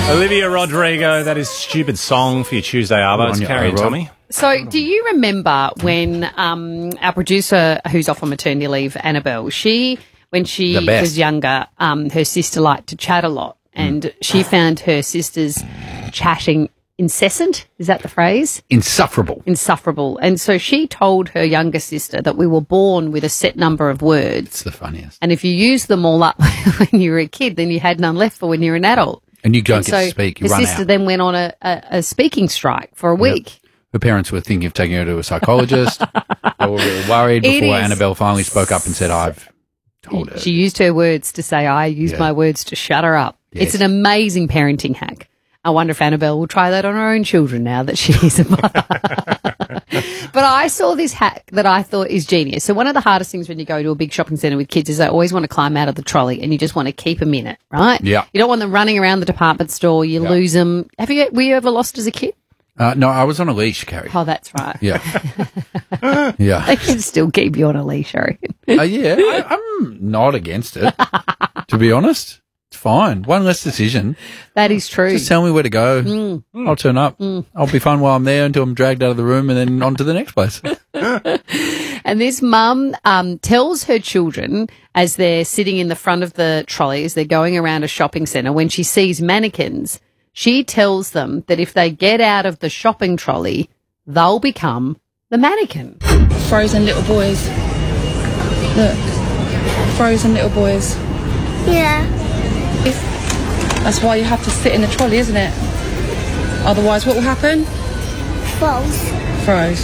Olivia Rodrigo, that is Stupid Song for your Tuesday Arvo. It's Carrie and Tommy. So do you remember when our producer, who's off on maternity leave, Annabelle, when she was younger, her sister liked to chat a lot, and she found her sister's chatting incessant. Is that the phrase? Insufferable. Insufferable. And so she told her younger sister that we were born with a set number of words. It's the funniest. And if you used them all up when you were a kid, then you had none left for when you were an adult. And you don't get to speak. You run out. Her sister then went on a speaking strike for a week. Her parents were thinking of taking her to a psychologist. They were really worried before Annabelle finally spoke up and said, I've told her. She used her words to say, I used my words to shut her up. Yes. It's an amazing parenting hack. I wonder if Annabelle will try that on her own children now that she is a mother. But I saw this hack that I thought is genius. So one of the hardest things when you go to a big shopping centre with kids is they always want to climb out of the trolley and you just want to keep them in it, right? Yeah. You don't want them running around the department store. You lose them. Were you ever lost as a kid? No, I was on a leash, Carrie. Oh, that's right. Yeah. Yeah. They can still keep you on a leash, I reckon. Yeah, I'm not against it, to be honest. It's fine. One less decision. That is true. Just tell me where to go. I'll turn up. I'll be fun while I'm there until I'm dragged out of the room and then on to the next place. And this mum tells her children as they're sitting in the front of the trolley, as they're going around a shopping centre, when she sees mannequins, she tells them that if they get out of the shopping trolley, they'll become the mannequin. Frozen little boys. Look. Frozen little boys. Yeah. That's why you have to sit in the trolley, isn't it? Otherwise, what will happen? Froze.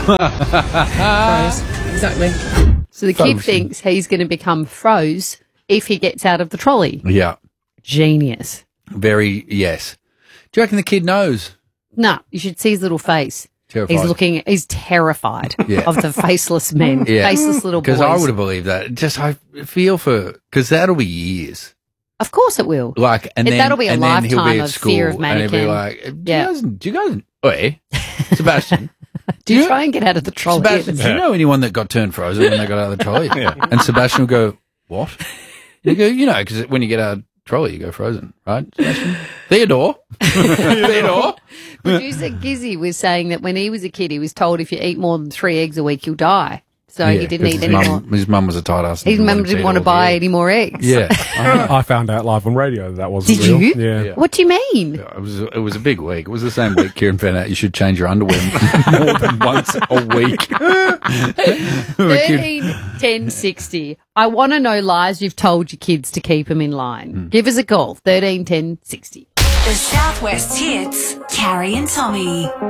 Froze. Exactly. So the kid thinks he's going to become froze if he gets out of the trolley. Yeah. Genius. Yes. Do you reckon the kid knows? No, you should see his little face. Terrified. He's terrified of the faceless men, faceless little boys. Because I would have believed that. I feel because that'll be years. Of course it will. That'll be a lifetime of fear of mannequin. And he'll be like, do you guys, Sebastian. Do you try and get out of the trolley? Sebastian, do you know anyone that got turned frozen when they got out of the trolley? And Sebastian will go, what? You go, because when you get out of the trolley, you go frozen, right, Sebastian? Theodore. Producer Gizzy was saying that when he was a kid, he was told if you eat more than 3 eggs a week, you'll die. So he didn't eat any more. His mum was a tight ass. His mum didn't want to buy any more eggs. Yeah. I found out live on radio that wasn't real. Did you? Yeah. What do you mean? It was a big week. It was the same week Kieran found out you should change your underwear more than once a week. 13 10 60. I want to know lies you've told your kids to keep them in line. Give us a call. 13 10 60. The Southwest Hits, Carrie and Tommy.